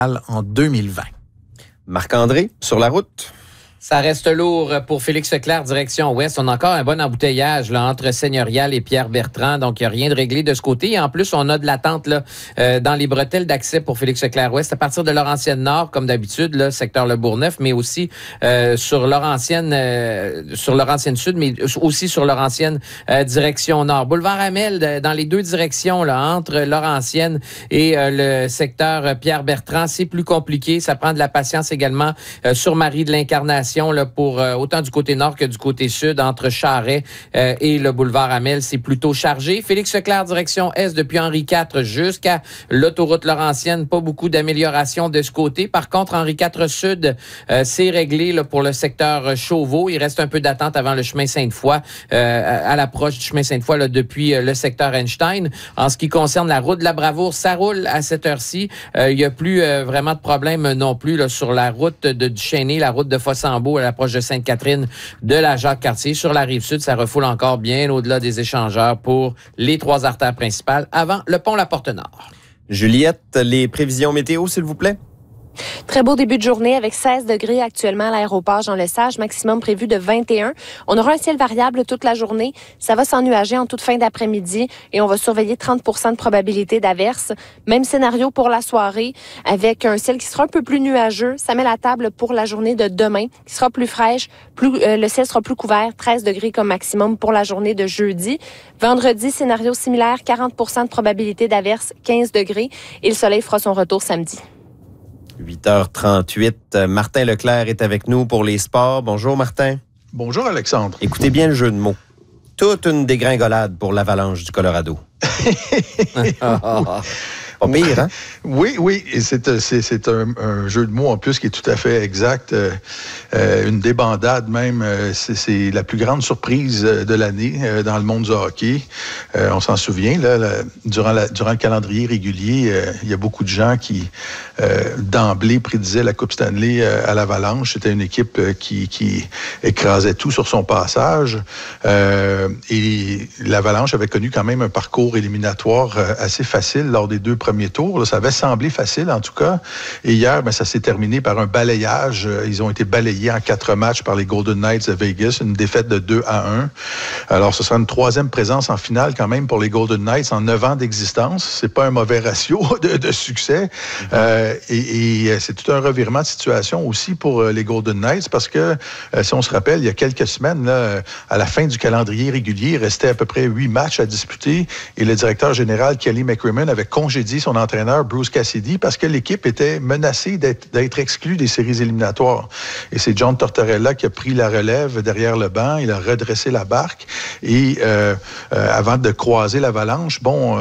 en 2020. Marc-André, sur la route. Ça reste lourd pour Félix Leclerc, direction ouest. On a encore un bon embouteillage là, entre Seigneurial et Pierre-Bertrand. Donc, il n'y a rien de réglé de ce côté. Et en plus, on a de l'attente là, dans les bretelles d'accès pour Félix Leclerc ouest à partir de Laurentienne Nord, comme d'habitude, là, secteur Le Bourgneuf, mais aussi sur Laurentienne Sud, mais aussi sur Laurentienne direction Nord. Boulevard Amel, dans les deux directions, là, entre Laurentienne et le secteur Pierre-Bertrand, c'est plus compliqué. Ça prend de la patience également sur Marie de l'Incarnation. Là, pour autant du côté nord que du côté sud, entre Charest et le boulevard Amel, c'est plutôt chargé. Félix Leclerc, direction est depuis Henri IV jusqu'à l'autoroute Laurentienne. Pas beaucoup d'amélioration de ce côté. Par contre, Henri IV Sud, c'est réglé là, pour le secteur Chauveau. Il reste un peu d'attente avant le chemin Sainte-Foy, à l'approche du chemin Sainte-Foy là, depuis le secteur Einstein. En ce qui concerne la route de la Bravoure, ça roule à cette heure-ci. Il n'y a plus vraiment de problème non plus là, sur la route du Chesnay, la route de Fossambeau, à l'approche de Sainte-Catherine de la Jacques-Cartier. Sur la Rive-Sud, ça refoule encore bien au-delà des échangeurs pour les trois artères principales avant le pont La Porte-Nord. Juliette, les prévisions météo, s'il vous plaît. Très beau début de journée avec 16 degrés actuellement à l'aéroport Jean-Lesage, maximum prévu de 21. On aura un ciel variable toute la journée. Ça va s'ennuager en toute fin d'après-midi et on va surveiller 30 % de probabilité d'averse. Même scénario pour la soirée avec un ciel qui sera un peu plus nuageux. Ça met la table pour la journée de demain qui sera plus fraîche. Le ciel sera plus couvert, 13 degrés comme maximum pour la journée de jeudi. Vendredi, scénario similaire, 40 % de probabilité d'averse, 15 degrés et le soleil fera son retour samedi. 8h38, Martin Leclerc est avec nous pour les sports. Bonjour Martin. Bonjour Alexandre. Écoutez bien le jeu de mots. Toute une dégringolade pour l'Avalanche du Colorado. Pas pire, hein? Oui, et c'est un jeu de mots en plus qui est tout à fait exact. Une débandade même, c'est la plus grande surprise de l'année dans le monde du hockey. On s'en souvient, là, durant le calendrier régulier, il y a beaucoup de gens qui, d'emblée, prédisaient la Coupe Stanley à l'Avalanche. C'était une équipe qui écrasait tout sur son passage. Et l'Avalanche avait connu quand même un parcours éliminatoire assez facile lors des deux premiers tours. Là, ça avait semblé facile, en tout cas. Et hier, ça s'est terminé par un balayage. Ils ont été balayés en 4 matchs par les Golden Knights de Vegas, une défaite de 2-1. Alors, ce sera une 3e présence en finale quand même pour les Golden Knights en 9 ans d'existence. C'est pas un mauvais ratio de succès. Et c'est tout un revirement de situation aussi pour les Golden Knights parce que, si on se rappelle, il y a quelques semaines, là, à la fin du calendrier régulier, il restait à peu près 8 matchs à disputer et le directeur général Kelly McCrimmon avait congédié son entraîneur Bruce Cassidy parce que l'équipe était menacée d'être exclue des séries éliminatoires. Et c'est John Tortorella qui a pris la relève derrière le banc. Il a redressé la barque et avant de croiser l'Avalanche,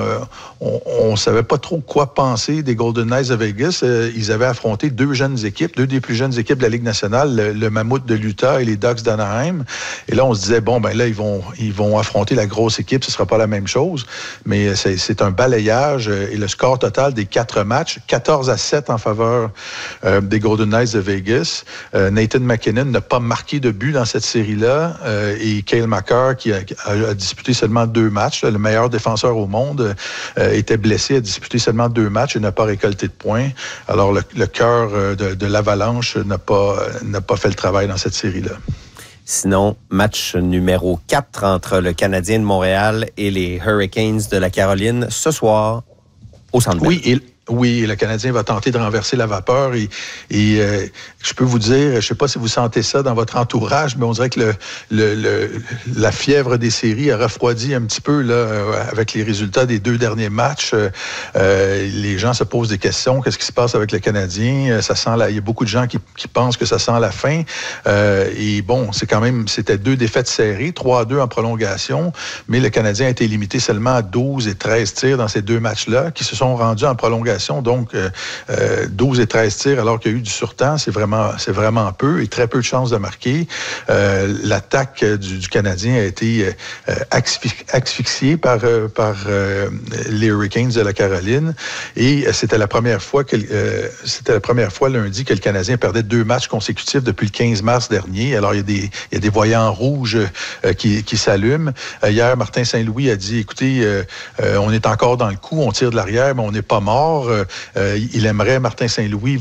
on savait pas trop quoi penser des Golden Knights de Vegas. Ils avaient affronté deux des plus jeunes équipes de la Ligue nationale, le Mammouth de l'Utah et les Ducks d'Anaheim. Et là, on se disait, là, ils vont affronter la grosse équipe, ce sera pas la même chose. Mais c'est un balayage et le score total des 4 matchs, 14-7 en faveur des Golden Knights de Vegas. Nathan MacKinnon n'a pas marqué de but dans cette série-là et Cale Makar, qui a disputé seulement 2 matchs, le meilleur défenseur au monde, était blessé, a disputé seulement 2 matchs et n'a pas récolté de points. Alors, le cœur de l'Avalanche n'a pas fait le travail dans cette série-là. Sinon, match numéro 4 entre le Canadien de Montréal et les Hurricanes de la Caroline ce soir au Centre Bell. Oui, le Canadien va tenter de renverser la vapeur et je peux vous dire, je ne sais pas si vous sentez ça dans votre entourage, mais on dirait que la fièvre des séries a refroidi un petit peu là, avec les résultats des 2 derniers matchs. Les gens se posent des questions. Qu'est-ce qui se passe avec le Canadien? Il y a beaucoup de gens qui pensent que ça sent la fin. C'était 2 défaites serrées, 3-2 en prolongation, mais le Canadien a été limité seulement à 12 et 13 tirs dans ces 2 matchs-là qui se sont rendus en prolongation. Donc, 12 et 13 tirs alors qu'il y a eu du surtemps, c'est vraiment peu et très peu de chances de marquer. L'attaque du Canadien a été asphyxiée par les Hurricanes de la Caroline et c'était la première fois lundi que le Canadien perdait 2 matchs consécutifs depuis le 15 mars dernier. Alors, il y a des voyants rouges qui s'allument. Hier, Martin Saint-Louis a dit, écoutez, on est encore dans le coup, on tire de l'arrière, mais on n'est pas mort. il aimerait, Martin Saint-Louis,